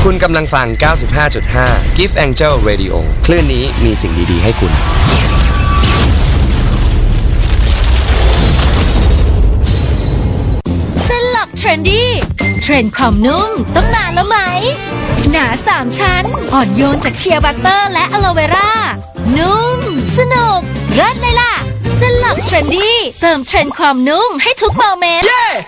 คุณกำลังฟัง 95.5 Gift Angel Radio คลื่นนี้มีสิ่งดีๆให้คุณเส้นหลักเทรนดี้เทรนด์ความนุ่มต้องนานแล้วไหมหนา3ชั้นอ่อนโยนจากเชียร์บัตเตอร์และอะโลเวรานุ่มสนุกเลิศเลยล่ะเส้นหลักเทรนดี้เติมเทรนด์ความนุ่มให้ทุกโมเมนต์